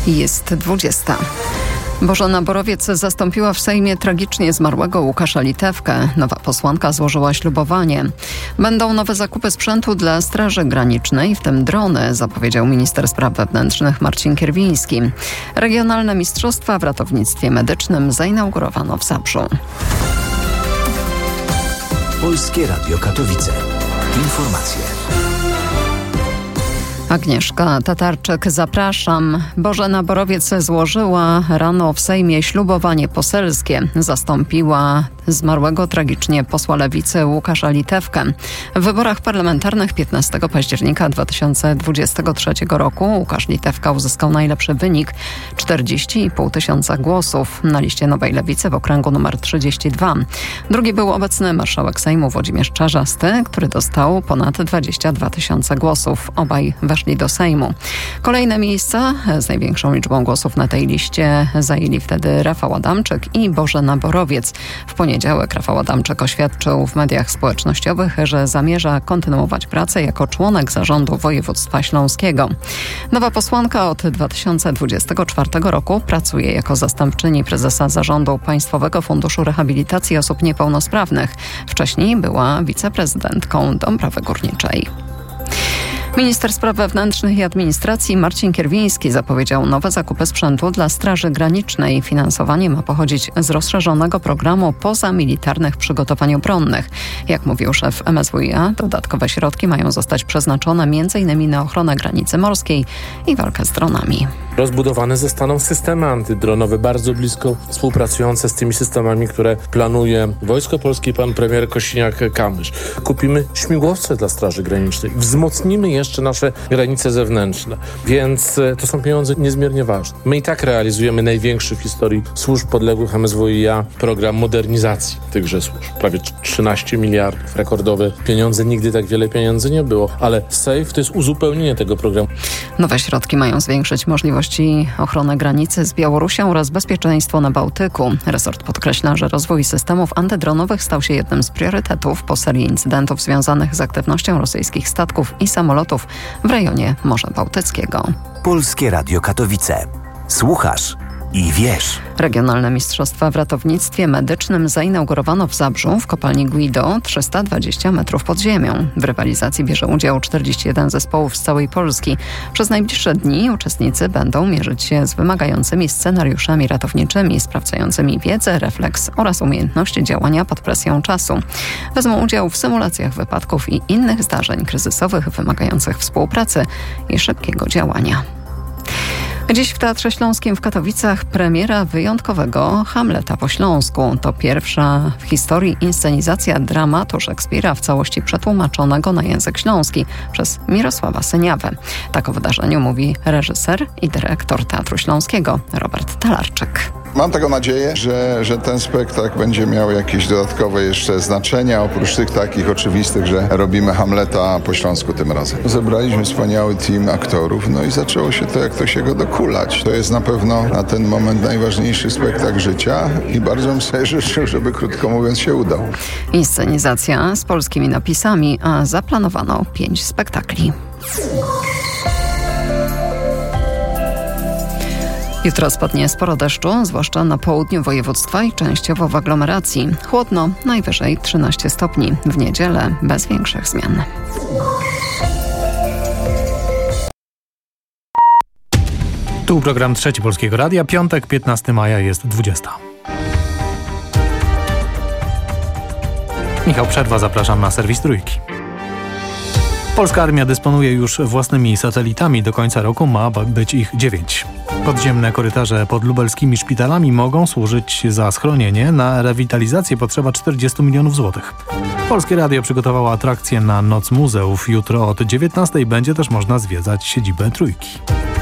Jest 20. Bożena Borowiec zastąpiła w Sejmie tragicznie zmarłego Łukasza Litewkę. Nowa posłanka złożyła ślubowanie. Będą nowe zakupy sprzętu dla Straży Granicznej, w tym drony, zapowiedział minister spraw wewnętrznych Marcin Kierwiński. Regionalne mistrzostwa w ratownictwie medycznym zainaugurowano w Zabrzu. Polskie Radio Katowice. Informacje. Agnieszka Tatarczyk, zapraszam. Bożena Borowiec złożyła rano w Sejmie ślubowanie poselskie. Zastąpiła zmarłego tragicznie posła Lewicy Łukasza Litewkę. W wyborach parlamentarnych 15 października 2023 roku Łukasz Litewka uzyskał najlepszy wynik 40,5 tysiąca głosów na liście Nowej Lewicy w okręgu nr 32. Drugi był obecny marszałek Sejmu Włodzimierz Czarzasty, który dostał ponad 22 tysiące głosów. Obaj weszli do Sejmu. Kolejne miejsca z największą liczbą głosów na tej liście zajęli wtedy Rafał Adamczyk i Bożena Borowiec. W poniedziałek Rafał Adamczyk oświadczył w mediach społecznościowych, że zamierza kontynuować pracę jako członek zarządu województwa śląskiego. Nowa posłanka od 2024 roku pracuje jako zastępczyni prezesa zarządu Państwowego Funduszu Rehabilitacji Osób Niepełnosprawnych. Wcześniej była wiceprezydentką Dąbrowy Górniczej. Minister spraw wewnętrznych i administracji Marcin Kierwiński zapowiedział nowe zakupy sprzętu dla Straży Granicznej. Finansowanie ma pochodzić z rozszerzonego programu pozamilitarnych przygotowań obronnych. Jak mówił szef MSWiA, dodatkowe środki mają zostać przeznaczone m.in. na ochronę granicy morskiej i walkę z dronami. Rozbudowane zostaną systemy antydronowe, bardzo blisko współpracujące z tymi systemami, które planuje Wojsko Polskie i pan premier Kosiniak-Kamysz. Kupimy śmigłowce dla Straży Granicznej, wzmocnimy jeszcze nasze granice zewnętrzne, więc to są pieniądze niezmiernie ważne. My i tak realizujemy największy w historii służb podległych MSWiA program modernizacji tychże służb. Prawie 13 miliardów, rekordowe pieniądze, nigdy tak wiele pieniędzy nie było, ale SAFE to jest uzupełnienie tego programu. Nowe środki mają zwiększyć możliwości ochrony granicy z Białorusią oraz bezpieczeństwo na Bałtyku. Resort podkreśla, że rozwój systemów antydronowych stał się jednym z priorytetów po serii incydentów związanych z aktywnością rosyjskich statków i samolotów w rejonie Morza Bałtyckiego. Polskie Radio Katowice. Słuchasz i wiesz. Regionalne mistrzostwa w ratownictwie medycznym zainaugurowano w Zabrzu w kopalni Guido 320 metrów pod ziemią. W rywalizacji bierze udział 41 zespołów z całej Polski. Przez najbliższe dni uczestnicy będą mierzyć się z wymagającymi scenariuszami ratowniczymi, sprawdzającymi wiedzę, refleks oraz umiejętności działania pod presją czasu. Wezmą udział w symulacjach wypadków i innych zdarzeń kryzysowych wymagających współpracy i szybkiego działania. Dziś w Teatrze Śląskim w Katowicach premiera wyjątkowego Hamleta po śląsku. To pierwsza w historii inscenizacja dramatu Szekspira w całości przetłumaczonego na język śląski przez Mirosława Syniawę. Tak o wydarzeniu mówi reżyser i dyrektor Teatru Śląskiego Robert Talarczyk. Mam taką nadzieję, że ten spektakl będzie miał jakieś dodatkowe jeszcze znaczenia, oprócz tych takich oczywistych, że robimy Hamleta po śląsku tym razem. Zebraliśmy wspaniały team aktorów, no i zaczęło się to, jak to się go dokulać. To jest na pewno na ten moment najważniejszy spektakl życia i bardzo bym sobie życzył, żeby krótko mówiąc się udał. Inscenizacja z polskimi napisami, a zaplanowano 5 spektakli. Jutro spadnie sporo deszczu, zwłaszcza na południu województwa i częściowo w aglomeracji. Chłodno, najwyżej 13 stopni. W niedzielę bez większych zmian. Tu program Trzeci Polskiego Radia. Piątek, 15 maja jest 20. Michał Przerwa, zapraszam na serwis Trójki. Polska armia dysponuje już własnymi satelitami. Do końca roku ma być ich 9. Podziemne korytarze pod lubelskimi szpitalami mogą służyć za schronienie. Na rewitalizację potrzeba 40 milionów złotych. Polskie Radio przygotowało atrakcję na Noc Muzeów. Jutro od 19 będzie też można zwiedzać siedzibę Trójki.